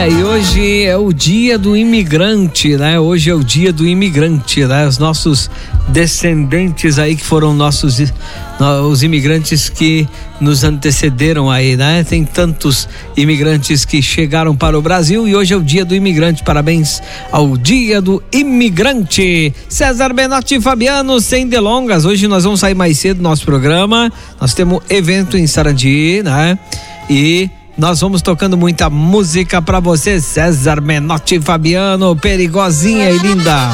E hoje é o dia do imigrante, né? Hoje é o dia do imigrante, né? Os nossos descendentes aí que foram os imigrantes que nos antecederam aí, né? Tem tantos imigrantes que chegaram para o Brasil e hoje é o dia do imigrante. Parabéns ao dia do imigrante. César Menotti e Fabiano, sem delongas, hoje nós vamos sair mais cedo do nosso programa. Nós temos evento em Sarandi, né? E nós vamos tocando muita música pra você, César Menotti e Fabiano, perigosinha e linda.